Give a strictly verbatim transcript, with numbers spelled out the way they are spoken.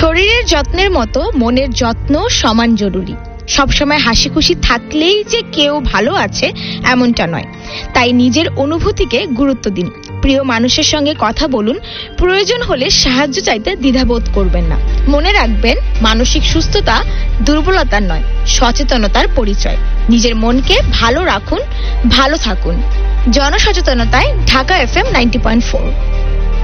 শরীরের যত্নের মতো মনের যত্ন সমান জরুরি। সবসময় হাসি খুশি থাকলেই যে কেউ ভালো আছে এমনটা নয়। তাই নিজের অনুভূতিকে গুরুত্ব দিন। প্রিয় মানুষের সঙ্গে কথা বলুন, প্রয়োজন হলে সাহায্য চাইতে দ্বিধাবোধ করবেন না। মনে রাখবেন, মানসিক সুস্থতা দুর্বলতার নয়, সচেতনতার পরিচয়। নিজের মনকে ভালো রাখুন, ভালো থাকুন। জনসচেতনতায় Dhaka F M ninety point four.